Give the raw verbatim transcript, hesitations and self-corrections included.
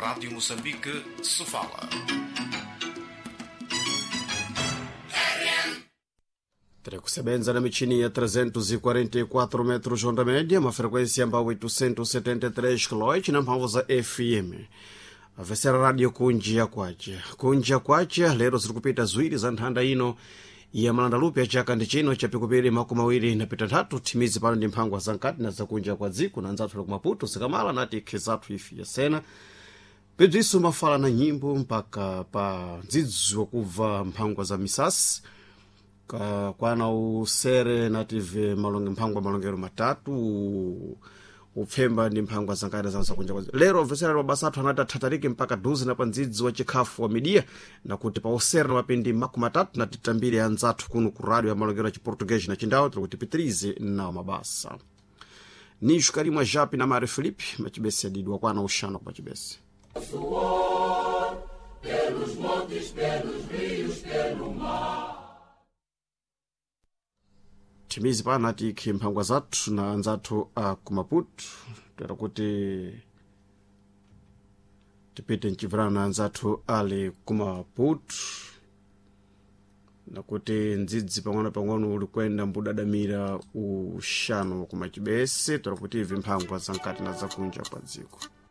Rádio Moçambique, Sofala. Kusebenza na michini ya trezentos e quarenta e quatro metros onda média, uma frequência amba oitocentos e setenta e três kHz na mphamvu za F M. Avesera radio kunjia kwacha. Kunjia kwacha, lero zirikupita ziwiri za nthanda ino ya malandalupi ya chaka ndi chino chapikupiri makumi mawiri na pita tatu timizi pano ndi mphangwa zankati na zakunja kwa dziko na nzathu la kumaputo zikamala nati khezathu ifi ya sena. Pedro isu mafala na nyimbo mpaka pa ndzidzi wakuva mphangwa za misasi. Ka kwana usere native malonge mphangwa malongero matatu upfemba ndi mphangwa zankati za kunja kwa dziko. Lero vesera mabasathu anata tatariki mpaka duzi na pandzidzi wa chikhafu wa midia na kuti pa usere na mapindi makumi matatu na titambire anzathu kuno ku radio ya malongero ya chiportuguese na chindawo tiri kuti pitirize na mabasa. Nishu karimwa Japi na Mari Filipe machibesi adidwa kwana ushano kwa machibesi. Pelos montes, pelos rios, pelo mar. Timizi pana ati mphangwa zathu na anzathu a kumaputo tera kuti tipite nchivana na anzathu ali kumaputo na kuti ndzidzi pang'ono pang'ono uli kwenda mbudadamira ushano kumachibese tera kuti ivi mphangwa zankati na zakunja kwa dziko.